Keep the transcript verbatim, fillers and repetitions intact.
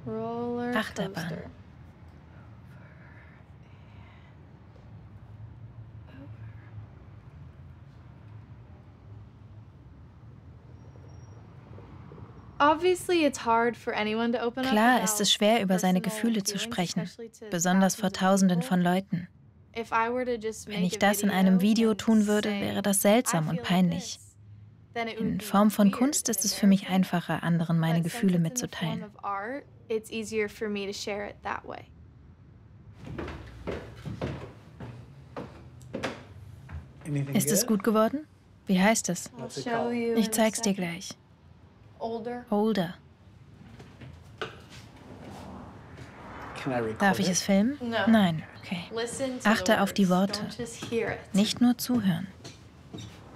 Roller Achterbahn. coaster. Klar ist es schwer, über seine Gefühle zu sprechen, besonders vor Tausenden von Leuten. Wenn ich das in einem Video tun würde, wäre das seltsam und peinlich. In Form von Kunst ist es für mich einfacher, anderen meine Gefühle mitzuteilen. Ist es gut geworden? Wie heißt es? Ich zeig's dir gleich. Older. Darf ich es filmen? Nein, okay. Achte auf die Worte. Nicht nur zuhören.